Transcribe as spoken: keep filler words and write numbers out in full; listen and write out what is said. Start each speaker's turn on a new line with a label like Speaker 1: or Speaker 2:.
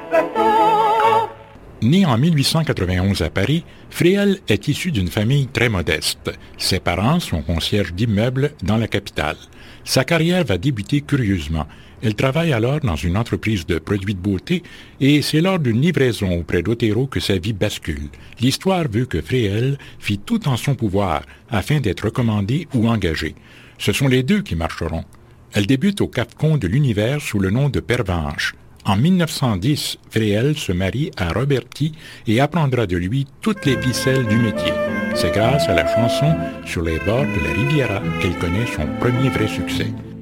Speaker 1: Né en mille huit cent quatre-vingt-onze à Paris, Fréhel est issu d'une famille très modeste. Ses parents sont concierges d'immeubles dans la capitale. Sa carrière va débuter curieusement. Elle travaille alors dans une entreprise de produits de beauté et c'est lors d'une livraison auprès d'Otero que sa vie bascule. L'histoire veut que Fréhel fit tout en son pouvoir afin d'être recommandée ou engagée. Ce sont les deux qui marcheront. Elle débute au CAFCON de l'Univers sous le nom de Pervenche. En mille neuf cent dix, Fréhel se marie à Roberti et apprendra de lui toutes les ficelles du métier. C'est grâce à la chanson « Sur les bords de la Riviera » qu'elle connaît son premier vrai succès.